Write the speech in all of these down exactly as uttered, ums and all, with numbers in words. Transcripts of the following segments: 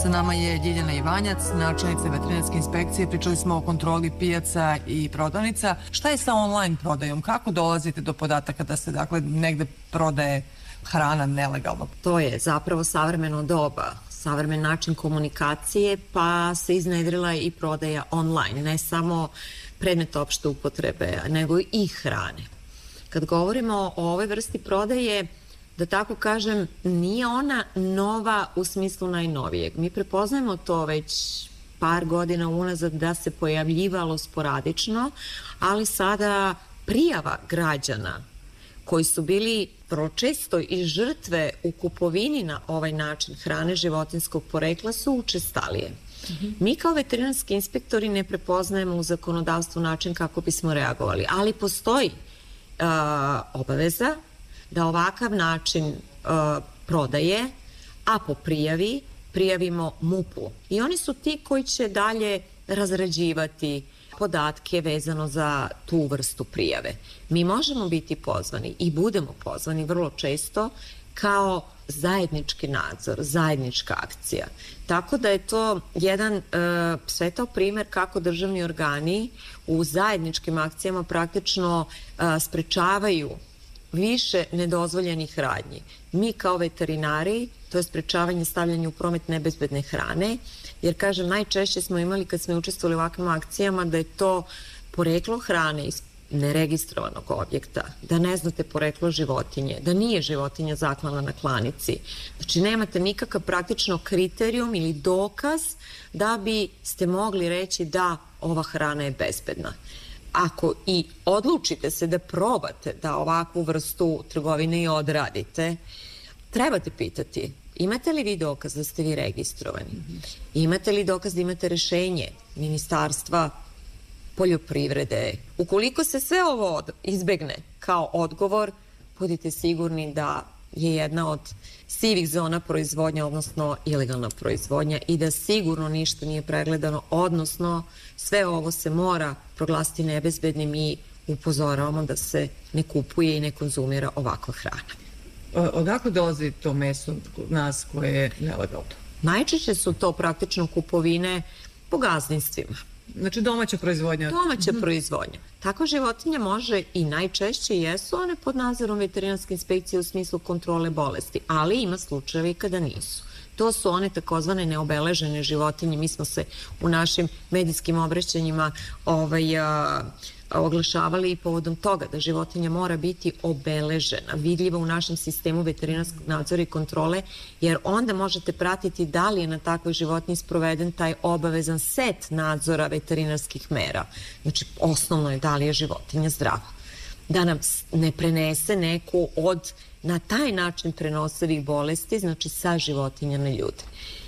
Sa nama je Ljiljana Ivanjac, načelnica veterinarske inspekcije. Pričali smo o kontroli pijaca i prodavnica. Šta je sa online prodajom? Kako dolazite do podataka da se dakle negde prodaje hrana nelegalno? To je zapravo savremeno doba, savremen način komunikacije, pa se iznedrila i prodaja online, ne samo predmeta opšte upotrebe, nego i hrane. Kad govorimo o ovoj vrsti prodaje, da tako kažem, nije ona nova u smislu najnovijeg. Mi prepoznajemo to već par godina unazad da se pojavljivalo sporadično, ali sada prijava građana koji su bili vrlo često i žrtve u kupovini na ovaj način hrane životinjskog porekla su učestalije. Mi kao veterinarski inspektori ne prepoznajemo u zakonodavstvu način kako bismo reagovali, ali postoji uh, obaveza da ovakav način uh, prodaje, a po prijavi, prijavimo MUP-u. I oni su ti koji će dalje razrađivati podatke vezano za tu vrstu prijave. Mi možemo biti pozvani i budemo pozvani vrlo često kao zajednički nadzor, zajednička akcija. Tako da je to jedan e, svetao primer kako državni organi u zajedničkim akcijama praktično e, sprečavaju više nedozvoljenih radnji. Mi kao veterinari, to je sprečavanje stavljanja u promet nebezbedne hrane, jer kažem, najčešće smo imali kad smo učestvovali u ovakvim akcijama da je to poreklo hrane iz neregistrovanog objekta, da ne znate poreklo životinje, da nije životinja zaklana na klanici. Znači nemate nikakav praktično kriterijum ili dokaz da bi ste mogli reći da ova hrana je bezbedna. Ako i odlučite se da probate da ovakvu vrstu trgovine i odradite, trebate pitati imate li vi dokaz da ste vi registrovani? Imate li dokaz da imate rešenje Ministarstva poljoprivrede? Ukoliko se sve ovo izbegne kao odgovor, budite sigurni da je jedna od sivih zona proizvodnja, odnosno ilegalna proizvodnja, i da sigurno ništa nije pregledano, odnosno sve ovo se mora proglasiti nebezbednim i upozoravamo da se ne kupuje i ne konzumira ovakva hrana. Odakle dolazi to meso nas koje je nelegalno? Najčešće su to praktično kupovine po gazdinstvima. Znači domaća proizvodnja? Domaća mm-hmm. proizvodnja. Takva životinja može i najčešće jesu one pod nadzorom veterinarske inspekcije u smislu kontrole bolesti, ali ima slučajevi kada nisu. To su one takozvane neobeležene životinje. Mi smo se u našim medijskim obraćanjima ovaj, a, oglašavali i povodom toga da životinja mora biti obeležena, vidljiva u našem sistemu veterinarskog nadzora i kontrole, jer onda možete pratiti da li je na takvoj životinji sproveden taj obavezan set nadzora veterinarskih mera. Znači, osnovno je da li je životinja zdrava. Da nam ne prenese neku od na taj način prenosivih bolesti, znači sa životinja na ljude.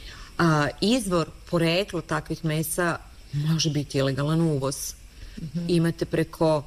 A, izvor, poreklo takvih mesa može biti ilegalan uvoz. Mm-hmm. Imate preko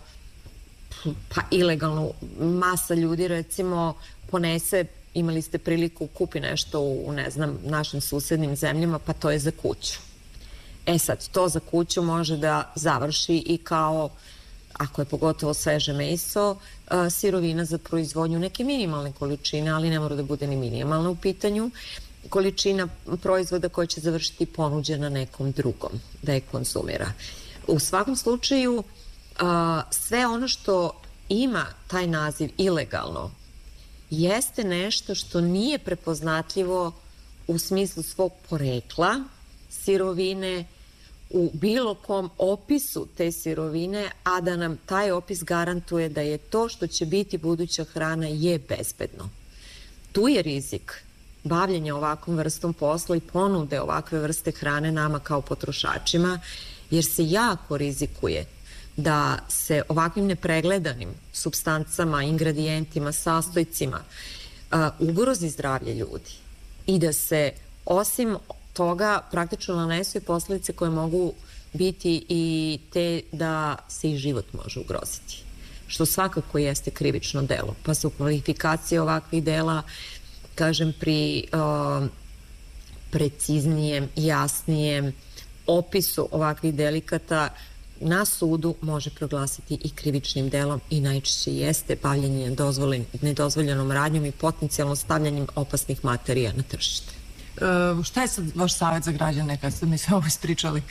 pa ilegalnu masa ljudi recimo ponese, imali ste priliku kupi nešto u ne znam našim susednim zemljama, pa to je za kuću. E sad, to za kuću može da završi i kao, ako je pogotovo sveže meso, sirovina za proizvodnju neke minimalne količine, ali ne mora da bude ni minimalna u pitanju, količina proizvoda koja će završiti ponuđena nekom drugom da je konzumira. U svakom slučaju, sve ono što ima taj naziv ilegalno jeste nešto što nije prepoznatljivo u smislu svog porekla sirovine, u bilo kom opisu te sirovine, a da nam taj opis garantuje da je to što će biti buduća hrana je bezbedno. Tu je rizik bavljenja ovakvom vrstom posla i ponude ovakve vrste hrane nama kao potrošačima, jer se jako rizikuje da se ovakvim nepregledanim supstancama, ingredijentima, sastojcima ugrozi zdravlje ljudi i da se osim toga praktično nanesu i posledice koje mogu biti i te da se i život može ugroziti, što svakako jeste krivično delo. Pa su kvalifikacije ovakvih dela, kažem, pri uh, preciznijem, jasnijem opisu ovakvih delikata na sudu može proglasiti i krivičnim delom i najčešće jeste bavljenje nedozvoljenom radnjom i potencijalno stavljanjem opasnih materija na tržište. Šta je sad vaš savjet za građane kad ste mi sve ovo ispričali?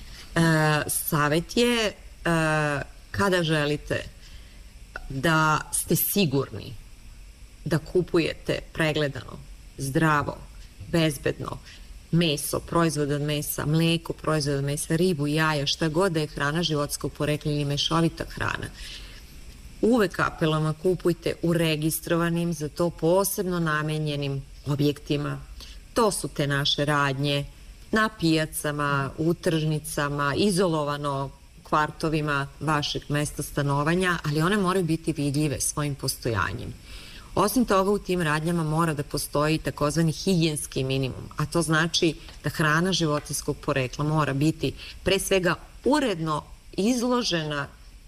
Savjet je kada želite da ste sigurni da kupujete pregledano, zdravo, bezbedno, meso, proizvod od mesa, mleko, proizvod od mesa, ribu, jaja, šta god da je hrana životinjskog porekla ili mešovita hrana. Uvek apelama kupujte u registrovanim, za to posebno namenjenim objektima. To su te naše radnje na pijacama, u tržnicama, izolovano kvartovima vašeg mesta stanovanja, ali one moraju biti vidljive svojim postojanjem. Osim toga, u tim radnjama mora da postoji takozvani higijenski minimum, a to znači da hrana životinjskog porekla mora biti pre svega uredno izložena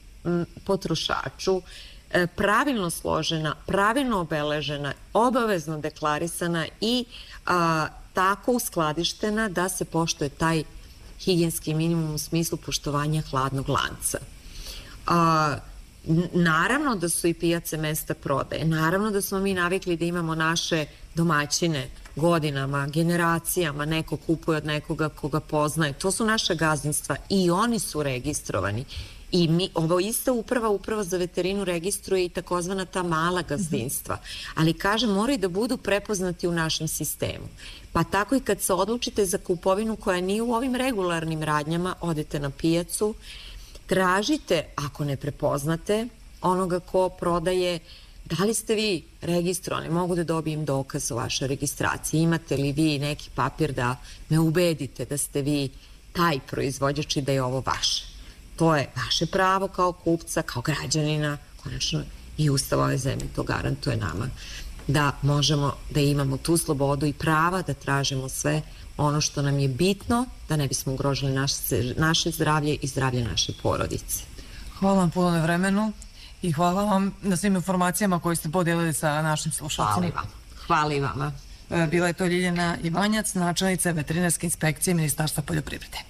potrošaču, pravilno složena, pravilno obeležena, obavezno deklarisana i a, tako uskladištena da se poštuje taj higijenski minimum u smislu poštovanja hladnog lanca. A, naravno da su i pijace mesta prodaje, naravno da smo mi navikli da imamo naše domaćine godinama, generacijama, neko kupuje od nekoga koga poznaje, to su naša gazdinstva i oni su registrovani. I mi, ovo ista uprava, uprava za veterinu registruje i takozvana ta mala gazdinstva. Ali, kažem, moraju da budu prepoznati u našem sistemu. Pa tako i kad se odlučite za kupovinu koja nije u ovim regularnim radnjama, odete na pijacu, tražite, ako ne prepoznate onoga ko prodaje, da li ste vi registrovani, mogu da dobijem dokaz o vašoj registraciji, imate li vi neki papir da me ubedite da ste vi taj proizvođač i da je ovo vaše. To je vaše pravo kao kupca, kao građanina, konačno i Ustav ove zemlje to garantuje nama, da možemo da imamo tu slobodu i prava da tražimo sve ono što nam je bitno, da ne bismo ugrožili naše, naše zdravlje i zdravlje naše porodice. Hvala vam puno na vremenu i hvala vam na svim informacijama koje ste podelili sa našim slušalcima. Hvala vam. Hvala i vama. Bila je to Ljiljana Ivanjac, načelnica veterinarske inspekcije Ministarstva poljoprivrede.